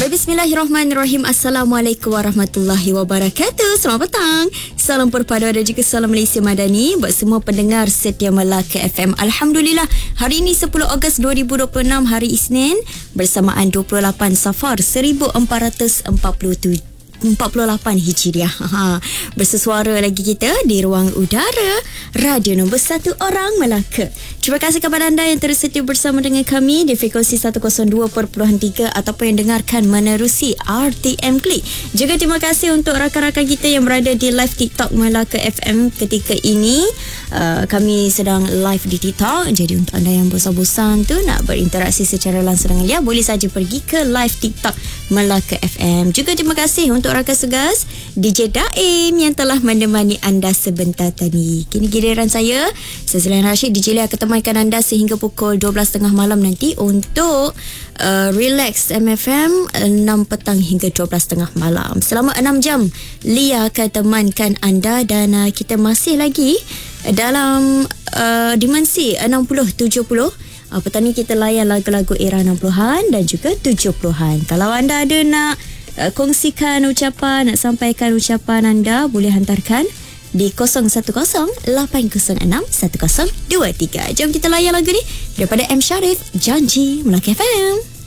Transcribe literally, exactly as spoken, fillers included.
Baik, bismillahirrahmanirrahim. Assalamualaikum warahmatullahi wabarakatuh. Selamat petang. Salam perpaduan dan juga salam Malaysia Madani buat semua pendengar setia Melaka F M. Alhamdulillah, hari ini sepuluh Ogos dua ribu dua puluh enam, hari Isnin, bersamaan dua puluh lapan Safar seribu empat ratus empat puluh tujuh empat puluh lapan Hijriah. Ha, bersesuara lagi kita di ruang udara radio nombor satu orang Melaka. Terima kasih kepada anda yang terus setia bersama dengan kami di frekuensi seratus dua perpuluhan tiga ataupun yang dengarkan menerusi R T M Klik. Juga terima kasih untuk rakan-rakan kita yang berada di live TikTok Melaka F M ketika ini. Uh, kami sedang live di TikTok. Jadi untuk anda yang bosan-bosan tu nak berinteraksi secara langsung dengan Lia, boleh saja pergi ke live TikTok Melaka F M. Juga terima kasih untuk rakan segas D J Daim yang telah menemani anda sebentar tadi. Kini giliran saya, saya Zalian Rashid, D J Lia akan temankan anda sehingga pukul dua belas tiga puluh malam nanti untuk uh, Relax M F M enam petang hingga dua belas tiga puluh malam. Selama enam jam Lia akan temankan anda dan uh, kita masih lagi dalam uh, dimensi enam puluh tujuh puluh. Uh, petang ni kita layan lagu-lagu era enam puluhan dan juga tujuh puluhan. Kalau anda ada nak uh, kongsikan ucapan, nak sampaikan ucapan anda, boleh hantarkan di kosong satu kosong lapan kosong enam satu kosong dua tiga. Jom kita layan lagu ni daripada M Sharif, Janji, Melaka F M.